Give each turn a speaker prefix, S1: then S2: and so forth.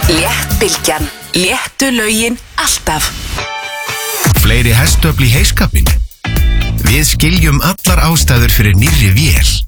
S1: Léttbylgjan. Léttu lögin alltaf.
S2: Fleiri hestöfl í heyskapinn? Við skiljum allar ástæður fyrir nýrri vél.